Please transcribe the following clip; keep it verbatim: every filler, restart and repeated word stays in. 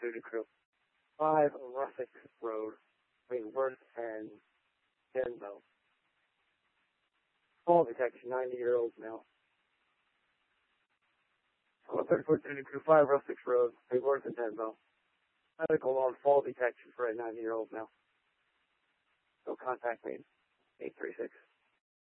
Duty Crew. five Russet Road, between Worth and Denbo. Fall detection, ninety-year-old male. thirty-foot Duty Crew, five Russet Road, between Worth and Denbo. Medical on fall detection for a ninety-year-old male. So contact me, eight three six.